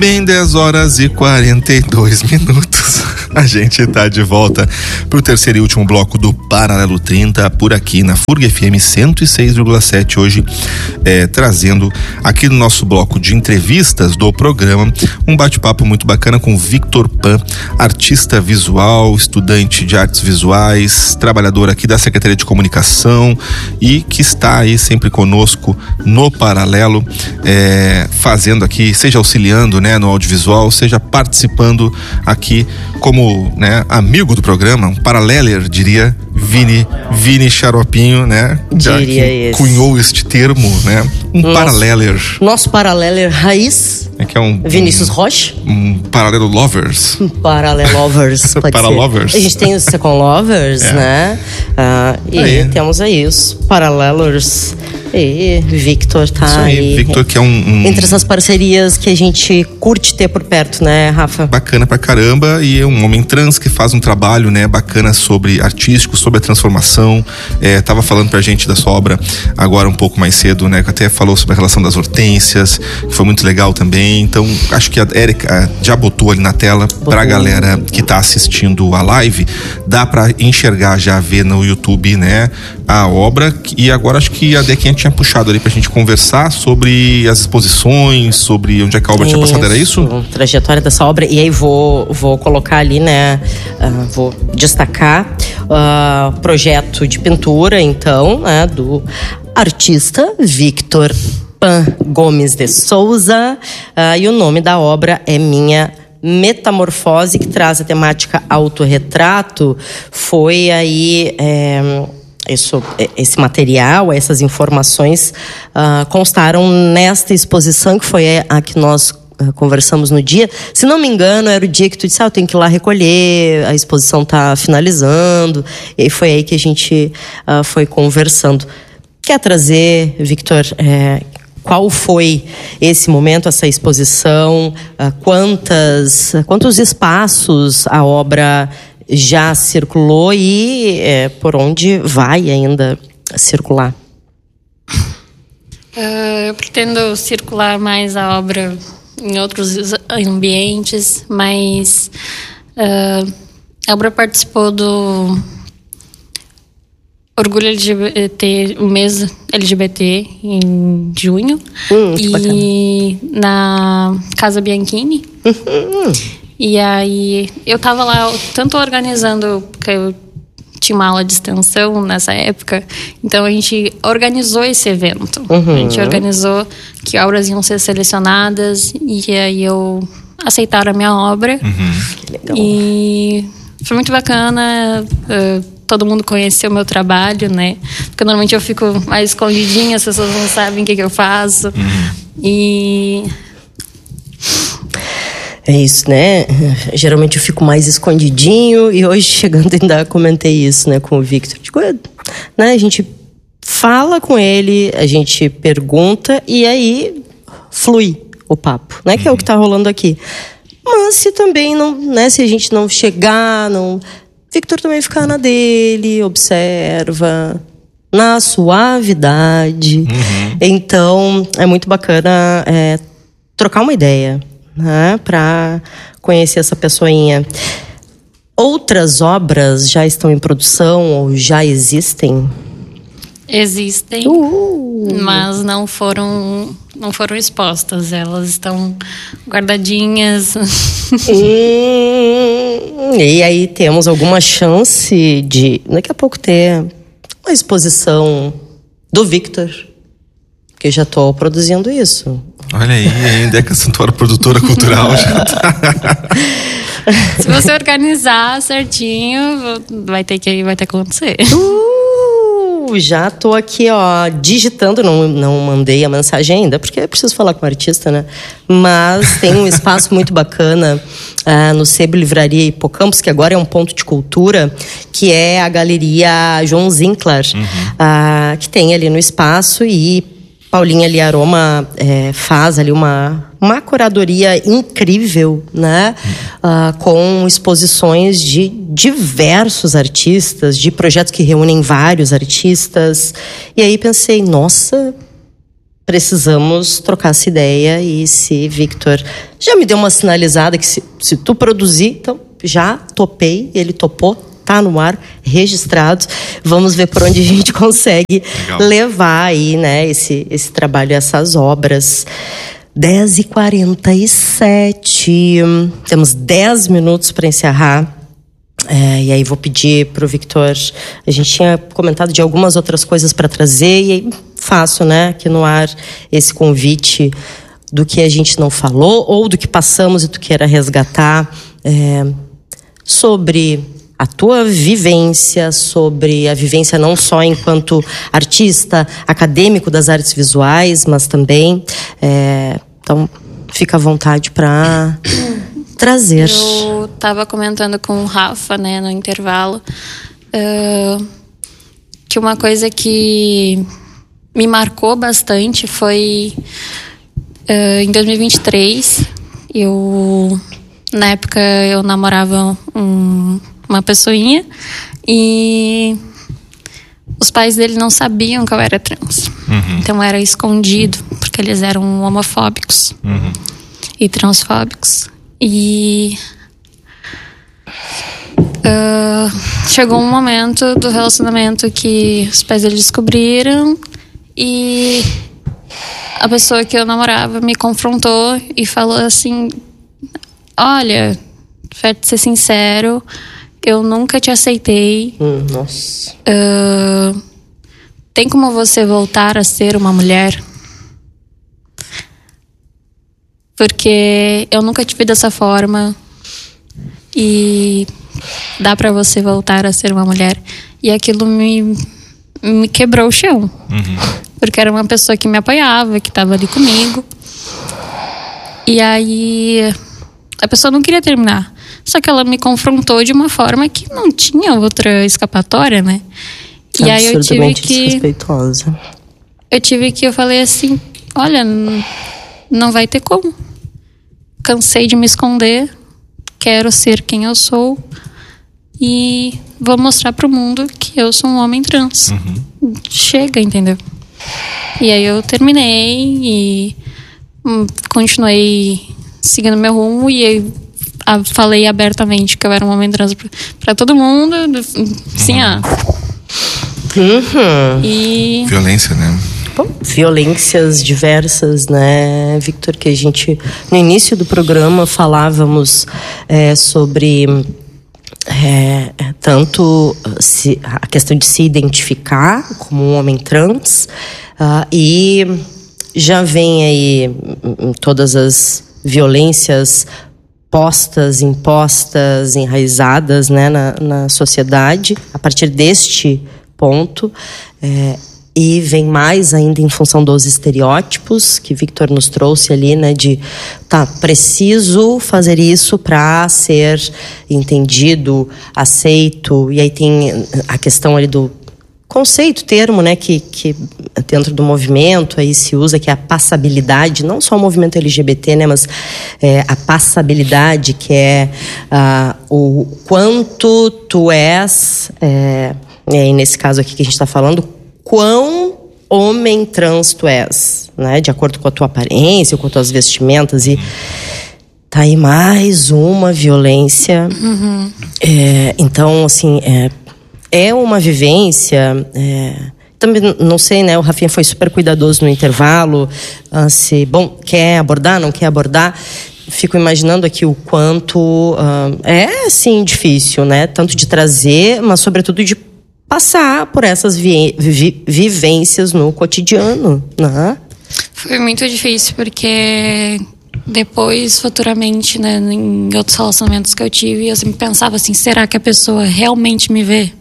Bem, 10 horas e 42 minutos. A gente tá de volta pro terceiro e último bloco do Paralelo 30, por aqui na FURG FM 106,7, hoje trazendo aqui no nosso bloco de entrevistas do programa um bate-papo muito bacana com Victor Pan, artista visual, estudante de artes visuais, trabalhador aqui da Secretaria de Comunicação e que está aí sempre conosco no Paralelo, fazendo aqui, seja auxiliando, né, no audiovisual, seja participando aqui como, né, amigo do programa, um paraleler, diria Vini Xaropinho, né? Diria que cunhou este termo, né? Paraleler. Nosso paraleler raiz. Que é um Vinícius Rocha. Um paralelo lovers. Paralelo lovers, pode ser. Lovers. A gente tem os second lovers, né? E temos aí os paralelers. E Victor tá isso aí. Victor, que é entre essas parcerias que a gente curte ter por perto, né, Rafa? Bacana pra caramba, e é um homem trans que faz um trabalho, né, bacana artístico, sobre a transformação. Tava falando pra gente da sua obra agora um pouco mais cedo, né, que até falou sobre a relação das hortênsias, que foi muito legal também. Então, acho que a Érica já botou ali na tela pra galera que tá assistindo a live, dá pra enxergar, já ver no YouTube, né, a obra. E agora acho que a Dequinha tinha puxado ali pra gente conversar sobre as exposições, sobre onde é que a obra tinha passado, era isso? Trajetória dessa obra. E aí vou colocar ali, né, vou destacar o projeto de pintura, então, né, do artista Victor Pan Gomes de Souza, e o nome da obra é Minha Metamorfose, que traz a temática autorretrato. Foi aí esse material, essas informações constaram nesta exposição, que foi a que nós conversamos no dia. Se não me engano, era o dia que tu disse, eu tenho que ir lá recolher, a exposição tá finalizando, e foi aí que a gente foi conversando. Quer trazer, Victor, qual foi esse momento, essa exposição, quantos espaços a obra já circulou e por onde vai ainda circular? Eu pretendo circular mais a obra em outros ambientes, mas a obra participou do Orgulho LGBT, o mês LGBT, em junho, e na Casa Bianchini. E aí, eu tava lá, tanto organizando, porque eu tinha uma aula de extensão nessa época, então a gente organizou esse evento. A gente organizou que obras iam ser selecionadas, e aí aceitaram a minha obra. Legal. E foi muito bacana, todo mundo conheceu o meu trabalho, né? Porque normalmente eu fico mais escondidinha, as pessoas não sabem o que eu faço. E... é isso, né? Geralmente eu fico mais escondidinho, e hoje chegando ainda comentei isso, né, com o Victor. Tipo, né, a gente fala com ele, a gente pergunta e aí flui o papo, né? Que é o que tá rolando aqui. Mas se também não, né, se a gente não chegar, Victor também fica na dele, observa, na suavidade. Então, é muito bacana trocar uma ideia, né, para conhecer essa pessoinha. Outras obras já estão em produção ou já existem? Existem, mas não foram expostas. Elas estão guardadinhas. E aí temos alguma chance de daqui a pouco ter uma exposição do Victor? Porque eu já estou produzindo isso. Olha aí, ainda é que a Santuário Produtora Cultural já tá. Se você organizar certinho, vai ter que acontecer. Já tô aqui, digitando, não mandei a mensagem ainda, porque é preciso falar com o artista, né? Mas tem um espaço muito bacana no Sebo Livraria Hipocampus, que agora é um ponto de cultura, que é a Galeria João Zinkler, que tem ali no espaço, e Paulinha Liaroma faz ali uma curadoria incrível, né? Com exposições de diversos artistas, de projetos que reúnem vários artistas. E aí pensei, nossa, precisamos trocar essa ideia. E se Victor já me deu uma sinalizada que se tu produzir, então já topei, ele topou, tá no ar, registrado. Vamos ver por onde a gente consegue levar aí, né, esse trabalho, essas obras. 10h47, temos 10 minutos para encerrar. E aí vou pedir pro Victor, a gente tinha comentado de algumas outras coisas para trazer, e aí faço, né, aqui no ar esse convite do que a gente não falou ou do que passamos e tu queira resgatar, sobre a tua vivência, sobre a vivência não só enquanto artista, acadêmico das artes visuais, mas também, então fica à vontade para trazer. Eu estava comentando com o Rafa, né, no intervalo, que uma coisa que me marcou bastante foi em 2023. Na época eu namorava uma pessoinha e os pais dele não sabiam que eu era trans. Então era escondido, porque eles eram homofóbicos e transfóbicos. E chegou um momento do relacionamento que os pais dele descobriram e a pessoa que eu namorava me confrontou e falou assim: olha, pra ser sincero, eu nunca te aceitei. Nossa. Tem como você voltar a ser uma mulher? Porque eu nunca te vi dessa forma e dá pra você voltar a ser uma mulher. E aquilo me quebrou o chão. Porque era uma pessoa que me apoiava, que tava ali comigo. E aí a pessoa não queria terminar. Só que ela me confrontou de uma forma que não tinha outra escapatória, né? E aí eu tive que... desrespeitosa. Eu falei assim: olha, não vai ter como. Cansei de me esconder. Quero ser quem eu sou. E vou mostrar pro mundo que eu sou um homem trans. Chega, entendeu? E aí eu terminei e continuei seguindo meu rumo. E aí falei abertamente que eu era um homem trans pra todo mundo. Sim, E... Violência, né? Bom, violências diversas, né, Victor? Que a gente, no início do programa, falávamos sobre tanto a questão de se identificar como um homem trans, e já vem aí todas as violências impostas, enraizadas, né, na sociedade, a partir deste ponto. E vem mais ainda em função dos estereótipos que Victor nos trouxe ali, né? Preciso fazer isso para ser entendido, aceito. E aí tem a questão ali do conceito, termo, né? Que dentro do movimento aí se usa, que é a passabilidade. Não só o movimento LGBT, né? Mas a passabilidade, que é o quanto tu és... e nesse caso aqui que a gente está falando, quão homem trans tu és, né? De acordo com a tua aparência, com as tuas vestimentas. E tá aí mais uma violência. Então, assim, é uma vivência... também não sei, né? O Rafinha foi super cuidadoso no intervalo. Quer abordar, não quer abordar? Fico imaginando aqui o quanto assim, difícil, né? Tanto de trazer, mas sobretudo de passar por essas vivências no cotidiano, né? Foi muito difícil, porque depois, futuramente, né, em outros relacionamentos que eu tive, eu sempre pensava assim: será que a pessoa realmente me vê?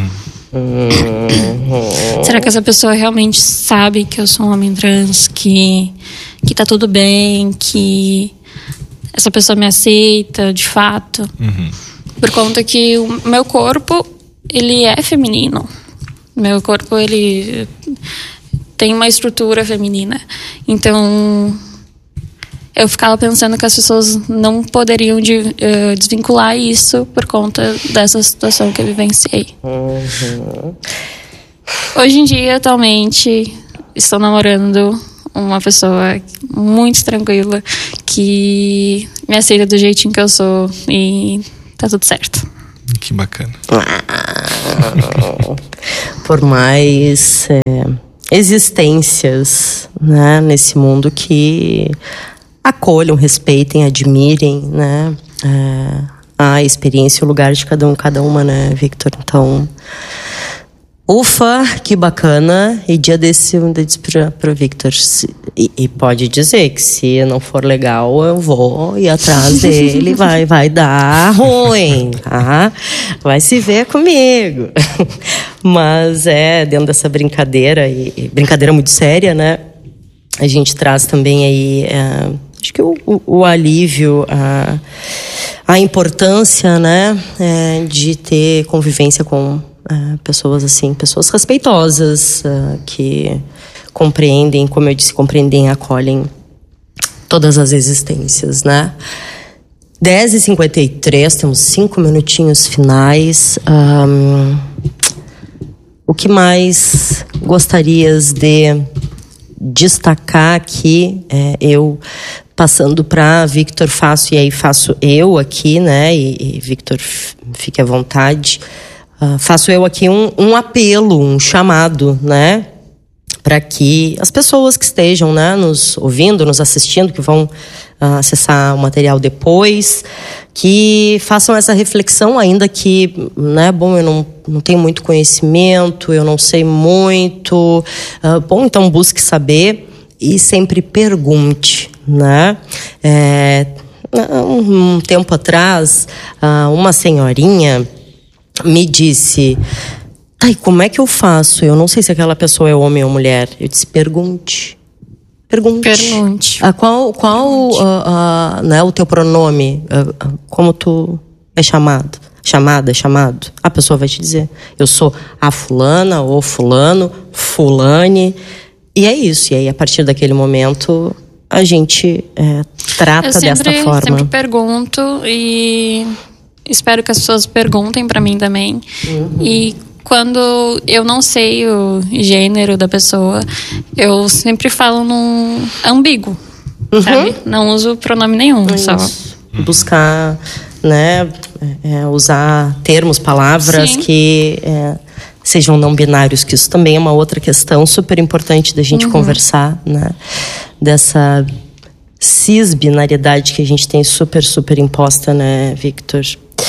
Será que essa pessoa realmente sabe que eu sou um homem trans, que tá tudo bem, que essa pessoa me aceita de fato? Por conta que o meu corpo, ele é feminino. Meu corpo, ele tem uma estrutura feminina. Então, eu ficava pensando que as pessoas não poderiam desvincular isso por conta dessa situação que eu vivenciei. Hoje em dia, atualmente, estou namorando uma pessoa muito tranquila, que me aceita do jeitinho que eu sou e tá tudo certo. Que bacana. Por mais existências, né, nesse mundo que acolham, respeitem, admirem, né, a experiência e o lugar de cada uma, né, Victor? Então, ufa, que bacana. E dia desse eu disse pro Victor, e pode dizer que se não for legal, eu vou ir atrás dele, vai dar ruim, tá? Vai se ver comigo. Mas dentro dessa brincadeira, e brincadeira muito séria, né? A gente traz também aí, acho que o alívio, a importância, né? De ter convivência com pessoas assim, pessoas respeitosas, que compreendem, como eu disse, compreendem e acolhem todas as existências, né? 10h53, temos 5 minutinhos finais. O que mais gostarias de destacar aqui? Eu passando para Victor, faço eu aqui, né? E Victor, fique à vontade. Faço eu aqui um apelo, um chamado, né? Para que as pessoas que estejam, né, nos ouvindo, nos assistindo, que vão acessar o material depois, que façam essa reflexão, ainda que, né, bom, eu não tenho muito conhecimento, eu não sei muito, bom, então busque saber e sempre pergunte, né? Um tempo atrás, uma senhorinha me disse: ai, como é que eu faço? Eu não sei se aquela pessoa é homem ou mulher. Eu disse: pergunte. Qual né, o teu pronome? Como tu é chamado? Chamado? A pessoa vai te dizer: eu sou a fulana ou fulano, fulane. E é isso. E aí, a partir daquele momento, a gente trata desta forma. Eu sempre pergunto e espero que as pessoas perguntem pra mim também. E quando eu não sei o gênero da pessoa, eu sempre falo num ambíguo, sabe? Não uso pronome nenhum, só. Buscar, né, usar termos, palavras que sejam não binários, que isso também é uma outra questão super importante da gente conversar, né? Dessa cisbinariedade que a gente tem super, super imposta, né, Victor?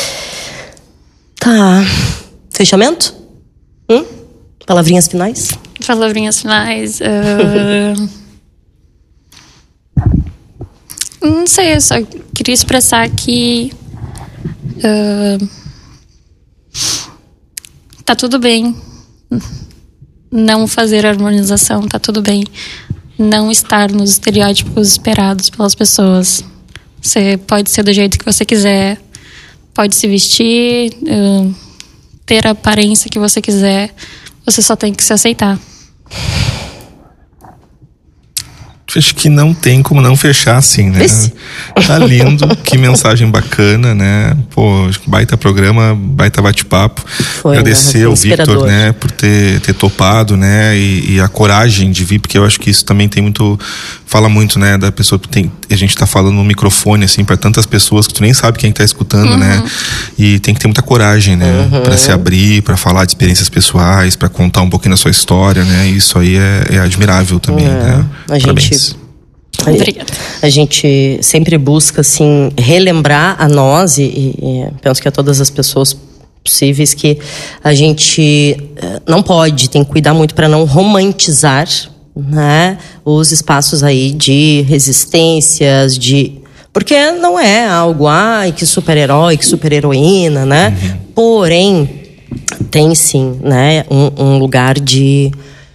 Tá. Fechamento? Palavrinhas finais? Palavrinhas finais. Não sei, eu só queria expressar que tá tudo bem não fazer harmonização, tá tudo bem não estar nos estereótipos esperados pelas pessoas. Você pode ser do jeito que você quiser, pode se vestir, ter a aparência que você quiser, você só tem que se aceitar. Acho que não tem como não fechar assim, né? Tá lindo, que mensagem bacana, né? Pô, baita programa, baita bate-papo. Agradecer ao Victor, né, por ter topado, né? E a coragem de vir, porque eu acho que isso também tem muito... Fala muito, né, da pessoa que tem... A gente tá falando no microfone, assim, pra tantas pessoas que tu nem sabe quem tá escutando, né? E tem que ter muita coragem, né? Pra se abrir, pra falar de experiências pessoais, pra contar um pouquinho da sua história, né? E isso aí é admirável também, né? Parabéns. A gente sempre busca, assim, relembrar a nós e penso que a todas as pessoas possíveis que a gente não pode, tem que cuidar muito para não romantizar, né, os espaços aí de resistências, porque não é algo, ai, que super-herói, que super-heroína, né? Porém, tem sim, né, um lugar de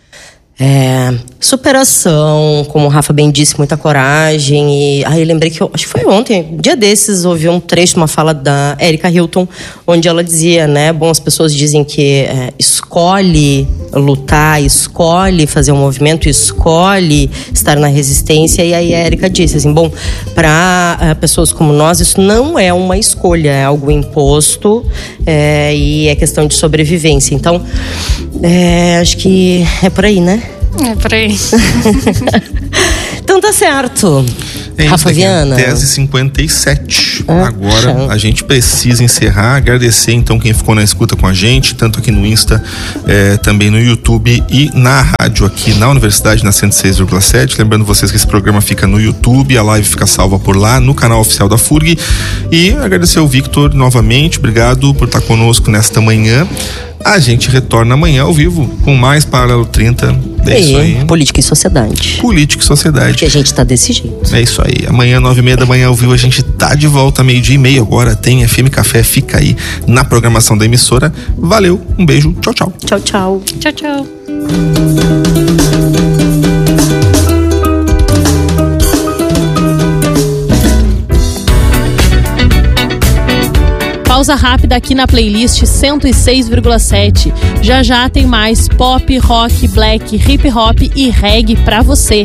superação, como o Rafa bem disse, muita coragem. E aí lembrei que acho que foi ontem, dia desses, ouvi um trecho, uma fala da Erika Hilton, onde ela dizia, né, bom, as pessoas dizem que escolhe lutar, escolhe fazer um movimento, escolhe estar na resistência. E aí a Erika disse assim, bom, para pessoas como nós, isso não é uma escolha, é algo imposto, e é questão de sobrevivência. Então, acho que é por aí, né? É por aí. Então tá certo. Rafa Viana. 10h57. Agora a gente precisa encerrar. Agradecer então quem ficou na escuta com a gente, tanto aqui no Insta, também no YouTube e na rádio aqui na Universidade, na 106,7. Lembrando vocês que esse programa fica no YouTube, a live fica salva por lá, no canal oficial da FURG. E agradecer ao Victor novamente. Obrigado por estar conosco nesta manhã. A gente retorna amanhã ao vivo com mais Paralelo 30. É isso aí. Política e Sociedade. Política e Sociedade. Que a gente tá desse jeito. É isso aí. Amanhã, 9h30 da manhã ao vivo, a gente tá de volta, 12h30. Agora tem FM Café, fica aí na programação da emissora. Valeu, um beijo, tchau, tchau. Tchau, tchau. Tchau, tchau. Pausa rápida aqui na playlist 106,7. Já já tem mais pop, rock, black, hip hop e reggae pra você.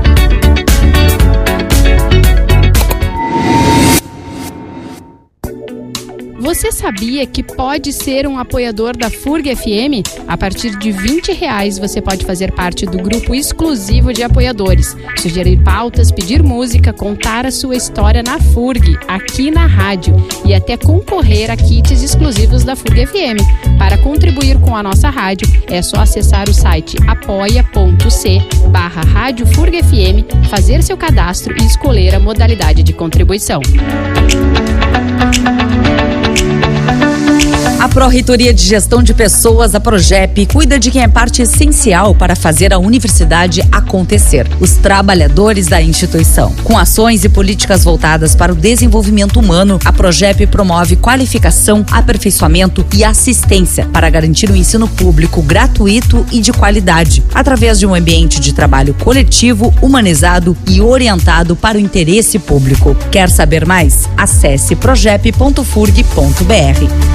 Você sabia que pode ser um apoiador da FURG FM? A partir de R$20 você pode fazer parte do grupo exclusivo de apoiadores, sugerir pautas, pedir música, contar a sua história na FURG, aqui na rádio, e até concorrer a kits exclusivos da FURG FM. Para contribuir com a nossa rádio, é só acessar o site apoia.c/Rádio FURG FM, fazer seu cadastro e escolher a modalidade de contribuição. A Pró-Reitoria de Gestão de Pessoas, a Progep, cuida de quem é parte essencial para fazer a universidade acontecer, os trabalhadores da instituição. Com ações e políticas voltadas para o desenvolvimento humano, a Progep promove qualificação, aperfeiçoamento e assistência para garantir um ensino público gratuito e de qualidade, através de um ambiente de trabalho coletivo, humanizado e orientado para o interesse público. Quer saber mais? Acesse progep.furg.br.